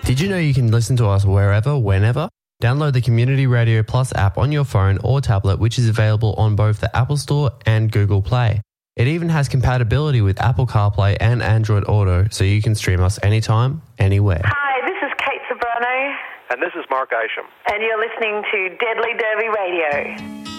Did you know you can listen to us wherever, whenever? Download the Community Radio Plus app on your phone or tablet, which is available on both the Apple Store and Google Play. It even has compatibility with Apple CarPlay and Android Auto, so you can stream us anytime, anywhere. Hi, this is Kate Sobrano. And this is Mark Isham. And you're listening to Deadly Derby Radio.